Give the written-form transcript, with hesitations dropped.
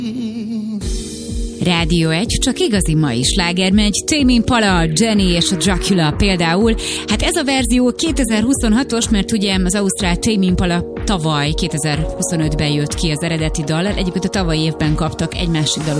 Rádió 1, csak igazi mai sláger megy. Tame Impala, Jenny és a Dracula például. Hát ez a verzió 2026-os, mert ugye az ausztrál Tame Impala tavaly 2025-ben jött ki az eredeti dallal. Egyébként a tavalyi évben kaptak egy másik daluk